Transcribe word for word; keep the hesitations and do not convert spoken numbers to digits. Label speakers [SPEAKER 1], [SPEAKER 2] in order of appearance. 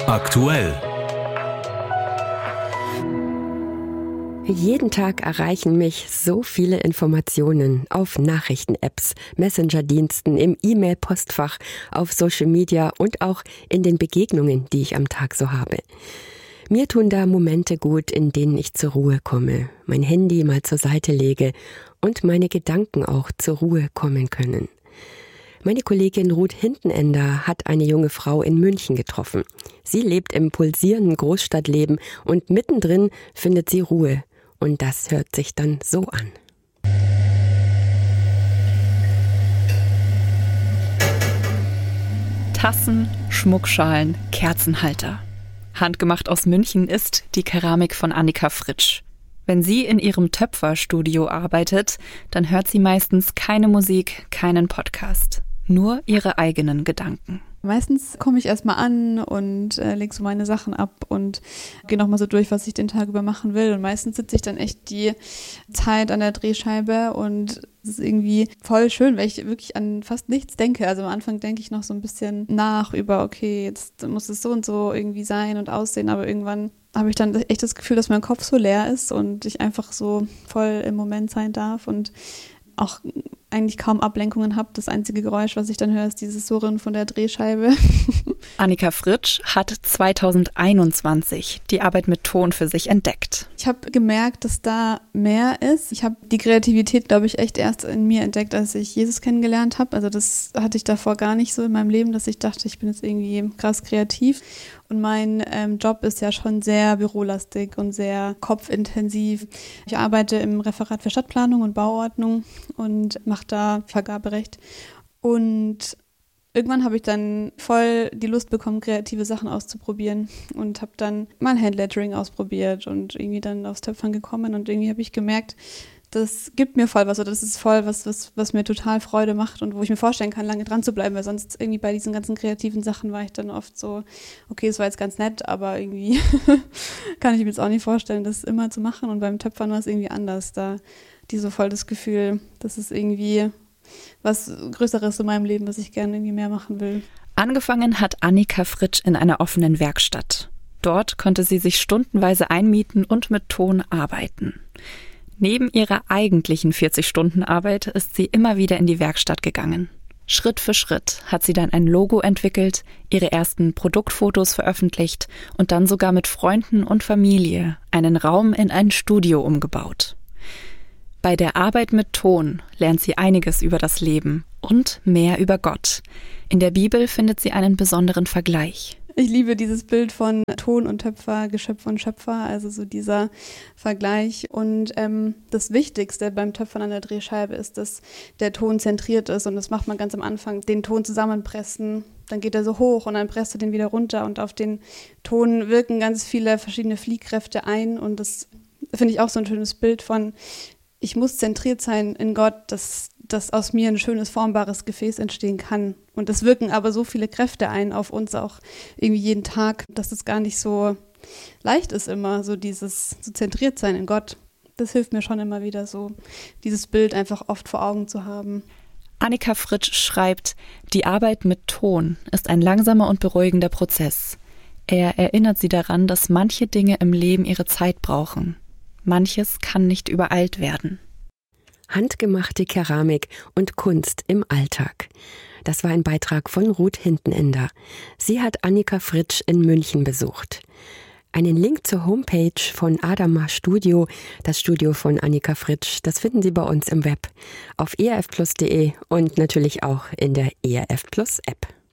[SPEAKER 1] Aktuell.
[SPEAKER 2] Jeden Tag erreichen mich so viele Informationen auf Nachrichten-Apps, Messenger-Diensten, im E-Mail-Postfach, auf Social Media und auch in den Begegnungen, die ich am Tag so habe. Mir tun da Momente gut, in denen ich zur Ruhe komme, mein Handy mal zur Seite lege und meine Gedanken auch zur Ruhe kommen können. Meine Kollegin Ruth Hintenender hat eine junge Frau in München getroffen. Sie lebt im pulsierenden Großstadtleben und mittendrin findet sie Ruhe. Und das hört sich dann so an.
[SPEAKER 3] Tassen, Schmuckschalen, Kerzenhalter. Handgemacht aus München ist die Keramik von Annika Fritsch. Wenn sie in ihrem Töpferstudio arbeitet, dann hört sie meistens keine Musik, keinen Podcast. Nur ihre eigenen Gedanken.
[SPEAKER 4] Meistens komme ich erstmal an und äh, lege so meine Sachen ab und gehe nochmal so durch, was ich den Tag über machen will. Und meistens sitze ich dann echt die Zeit an der Drehscheibe und es ist irgendwie voll schön, weil ich wirklich an fast nichts denke. Also am Anfang denke ich noch so ein bisschen nach über, okay, jetzt muss es so und so irgendwie sein und aussehen, aber irgendwann habe ich dann echt das Gefühl, dass mein Kopf so leer ist und ich einfach so voll im Moment sein darf und auch eigentlich kaum Ablenkungen habe. Das einzige Geräusch, was ich dann höre, ist dieses Surren von der Drehscheibe.
[SPEAKER 3] Annika Fritsch hat zweitausendeinundzwanzig die Arbeit mit Ton für sich entdeckt.
[SPEAKER 4] Ich habe gemerkt, dass da mehr ist. Ich habe die Kreativität, glaube ich, echt erst in mir entdeckt, als ich Jesus kennengelernt habe. Also das hatte ich davor gar nicht so in meinem Leben, dass ich dachte, ich bin jetzt irgendwie krass kreativ. Und mein ähm, Job ist ja schon sehr bürolastig und sehr kopfintensiv. Ich arbeite im Referat für Stadtplanung und Bauordnung und mache da Vergaberecht. Und irgendwann habe ich dann voll die Lust bekommen, kreative Sachen auszuprobieren und habe dann mal Handlettering ausprobiert und irgendwie dann aufs Töpfern gekommen und irgendwie habe ich gemerkt, das gibt mir voll was oder das ist voll was, was, was mir total Freude macht und wo ich mir vorstellen kann, lange dran zu bleiben, weil sonst irgendwie bei diesen ganzen kreativen Sachen war ich dann oft so, okay, es war jetzt ganz nett, aber irgendwie kann ich mir jetzt auch nicht vorstellen, das immer zu machen und beim Töpfern war es irgendwie anders. Da die so voll das Gefühl, das ist irgendwie was Größeres in meinem Leben, was ich gerne irgendwie mehr machen will.
[SPEAKER 3] Angefangen hat Annika Fritsch in einer offenen Werkstatt. Dort konnte sie sich stundenweise einmieten und mit Ton arbeiten. Neben ihrer eigentlichen vierzig-Stunden-Arbeit ist sie immer wieder in die Werkstatt gegangen. Schritt für Schritt hat sie dann ein Logo entwickelt, ihre ersten Produktfotos veröffentlicht und dann sogar mit Freunden und Familie einen Raum in ein Studio umgebaut. Bei der Arbeit mit Ton lernt sie einiges über das Leben und mehr über Gott. In der Bibel findet sie einen besonderen Vergleich.
[SPEAKER 4] Ich liebe dieses Bild von Ton und Töpfer, Geschöpf und Schöpfer, also so dieser Vergleich. Und ähm, das Wichtigste beim Töpfern an der Drehscheibe ist, dass der Ton zentriert ist. Und das macht man ganz am Anfang. Den Ton zusammenpressen, dann geht er so hoch und dann presst du den wieder runter. Und auf den Ton wirken ganz viele verschiedene Fliehkräfte ein. Und das finde ich auch so ein schönes Bild von, ich muss zentriert sein in Gott, dass, dass aus mir ein schönes, formbares Gefäß entstehen kann. Und es wirken aber so viele Kräfte ein auf uns auch irgendwie jeden Tag, dass es gar nicht so leicht ist immer, so dieses so zentriert sein in Gott. Das hilft mir schon immer wieder so, dieses Bild einfach oft vor Augen zu haben.
[SPEAKER 3] Annika Fritsch schreibt, die Arbeit mit Ton ist ein langsamer und beruhigender Prozess. Er erinnert sie daran, dass manche Dinge im Leben ihre Zeit brauchen. Manches kann nicht übereilt werden.
[SPEAKER 2] Handgemachte Keramik und Kunst im Alltag. Das war ein Beitrag von Ruth Hintenender. Sie hat Annika Fritsch in München besucht. Einen Link zur Homepage von Adama Studio, das Studio von Annika Fritsch, das finden Sie bei uns im Web auf e r f plus punkt de und natürlich auch in der E R F Plus App.